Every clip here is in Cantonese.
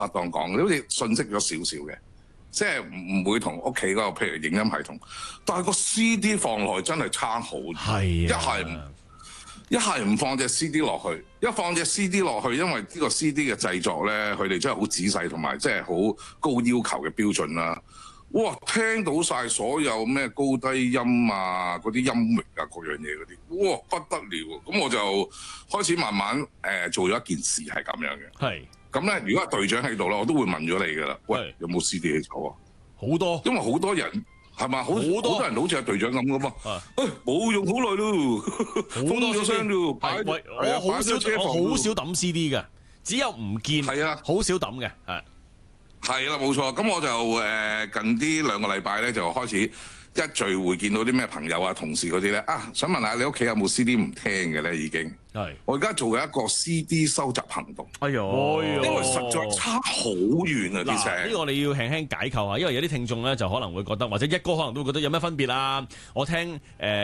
檔講，你好似遜色咗少少嘅，即係唔會同屋企嗰個譬如影音系統，但係個 CD 放落去真係差好遠，一係唔放隻 CD 落去，一放隻 CD 落去，因為呢個 CD 嘅製作咧，佢哋真係好仔細同埋即係好高要求嘅標準啦。哇！聽到晒所有咩高低音啊，嗰啲音域啊，各樣嘢嗰啲，哇不得了！咁我就開始慢慢做咗一件事係咁樣嘅。 係。咁咧，如果係隊長喺度咧，我都會問咗你㗎啦。喂，有冇 CD 喺手啊？ 好多， 因為好多人。係嘛？好多人好似係隊長咁噶嘛？冇用好耐咯，封咗箱咯。 我好少抌 CD 嘅，只有唔見。係啊，好少抌嘅。 係啦，冇錯。咁我就近啲2個禮拜咧，就開始一聚會見到啲咩朋友啊、同事嗰啲咧啊，想問下你屋企有冇 CD 唔聽嘅咧？已經。係，我而家做嘅一個 CD 收集行動。 哎呦， 因為實在差好遠啊啲聲。 呢個我哋要輕輕解構下，因為有啲聽眾咧就可能會覺得，或者一哥可能都會覺得有咩分別啊？我聽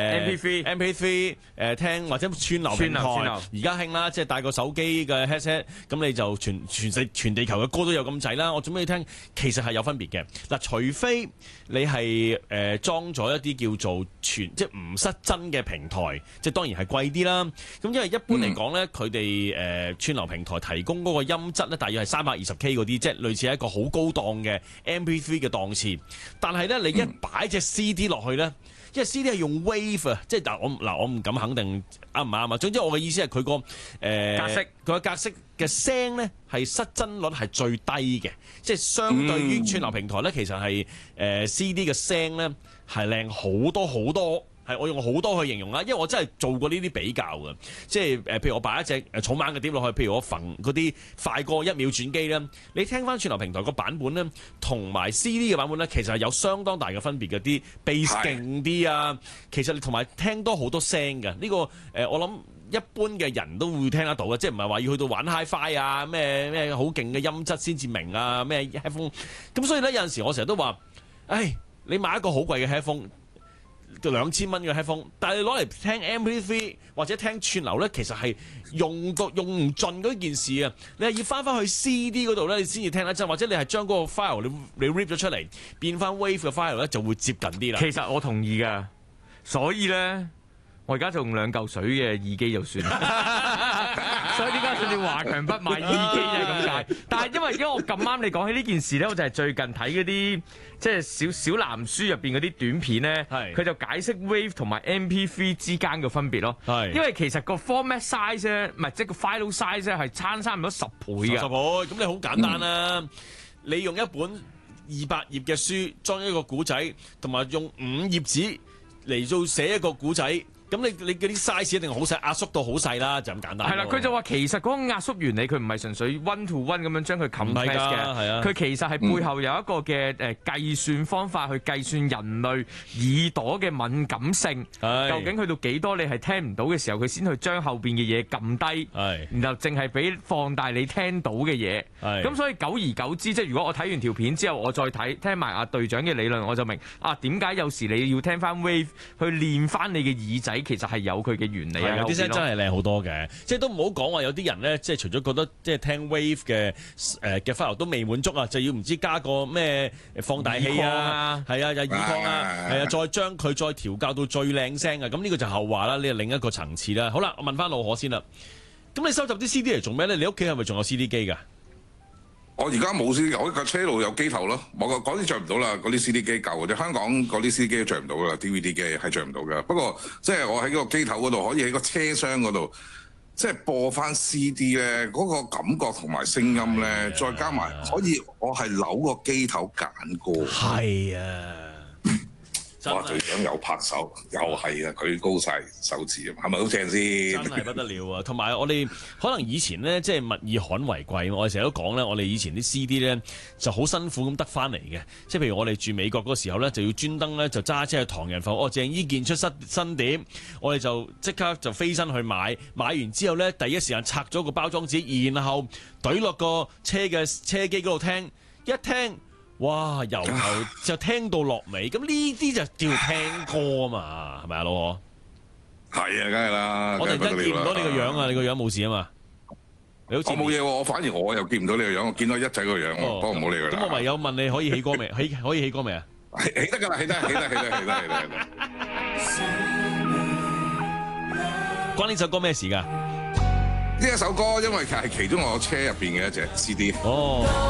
MP3 聽或者串流平台，而家興啦，即係帶個手機嘅 headset， 咁你就全地球嘅歌都有咁滯啦。我做咩要聽？其實係有分別嘅。嗱，除非你係裝咗一啲叫做即係唔失真嘅平台，即係當然係貴啲啦。咁因為一般嚟講咧，佢哋串流平台提供嗰個音質咧，大約係320K 嗰啲，即係類似係一個好高檔嘅 MP3 嘅檔次。但係咧，你一擺隻 CD 落去咧，因為 CD 係用 wave 啊，即係我唔敢肯定啱唔啱啊。總之我嘅意思係佢個格式，佢個格式嘅聲咧係失真率係最低嘅，即係相對於串流平台咧，其實係CD 嘅聲咧係靚好多好多。係，我用好多去形容啦，因為我真係做過呢啲比較嘅，即係譬如我擺一隻草蜢嘅碟落去，譬如我揈嗰啲快過1秒轉機咧，你聽翻串流平台個版本咧，同埋 CD 嘅版本咧，其實係有相當大嘅分別嘅，啲 bass 勁啲啊，其實你同埋聽多好多聲嘅，呢個我諗一般嘅人都會聽得到嘅，即係唔係話要去到玩 HiFi 啊，咩好勁嘅音質先至明啊，咩 headphone， 咁所以咧有陣時我成日都話，你買一個好貴嘅 headphone。2000蚊嘅 headphone， 但係你攞嚟聽 MP3 或者聽串流咧，其實係用唔盡嗰件事啊！你係要翻去 CD 嗰度咧，你先至聽得真，或者你係將嗰個 file 你 rip 咗出嚟，變翻 wave 嘅 file 咧，就會接近啲啦。 其實我同意㗎，所以咧，我而家就用2嚿水嘅耳機就算啦。所以點解甚至華強北買耳機就係咁解？但係因為我咁啱你講起呢件事咧，我就係最近睇嗰啲即係小藍書入邊嗰啲短片咧，佢就解釋 Wave 同埋 MP3 之間嘅分別咯。因為其實個 format size 咧，唔係即係個 file size 咧係差唔多10倍嘅。 10倍，咁你好簡單啦。你用一本200頁嘅書裝一個古仔，同埋用5頁紙嚟做寫一個古仔。咁你嗰啲 size 一定好細，壓縮到好細啦，就咁簡單。 係啦，佢就話其實嗰個壓縮原理佢唔係純粹 one to one 咁樣將佢 compress 嘅，佢其實係背後有一個嘅計算方法去計算人類耳朵嘅敏感性，究竟去到幾多你係聽唔到嘅時候，佢先去將後邊嘅嘢撳低，然後淨係俾放大你聽到嘅嘢。咁所以久而久之，即係如果我睇完條片之後，我再聽埋阿隊長嘅理論，我就明點解有時你要聽翻 wave 去練翻你嘅耳仔。其實係有佢嘅原理啊， 有啲聲真係靚好多嘅，即係都唔好講話有啲人咧，即係除咗覺得即係聽 wave 嘅 file 都未滿足啊，就要唔知加個咩放大器啊，係啊，有耳擴啊，係啊，再將佢再調校到最靚聲啊，咁呢個就後話啦，呢係另一個層次啦。好啦，我問翻老可先啦，咁你收集啲 CD 嚟做咩咧？你屋企係咪仲有 CD 機㗎？ 我而家冇 CD，我架車路有機頭咯，我嗰啲着唔到啦，嗰啲 CD 機舊嘅，香港嗰啲 CD 機都着唔到啦 ，DVD 機係着唔到嘅。不過即係我喺個機頭嗰度，可以喺個車廂嗰度，即係播翻 CD 咧，嗰個感覺同埋聲音咧，再加埋可以，我係扭個機頭揀歌。 係啊。 哇！隊長有拍手，又係啊！佢高晒手指，係咪好正先？ 真係不得了啊！同埋我哋可能以前咧，即係物以罕為貴。我哋成日都講咧，我哋以前啲 CD 咧就好辛苦咁得翻嚟嘅。即係譬如我哋住美國嗰時候咧，就要專登咧就揸車去唐人埠，鄭伊健出新碟，我哋就即刻就飛身去買。買完之後咧，第一時間拆咗個包裝紙，然後懟落個車嘅車機嗰度聽，一聽。哇！由頭就聽到落尾，咁呢啲就叫聽歌啊嘛，係咪啊，老何？ 係啊，梗係啦。 我突然間見唔到你個樣啊，你個樣冇事啊嘛？ 你好似我冇嘢喎，我反而我又見唔到你個樣，我見到一仔個樣喎，不過唔好理佢啦。 咁我唯有問你可以起歌未？可以起歌未啊？ 起得㗎啦，起得。 關呢首歌咩事㗎？ 呢一首歌因為係其中我車入邊嘅一隻 CD。 哦。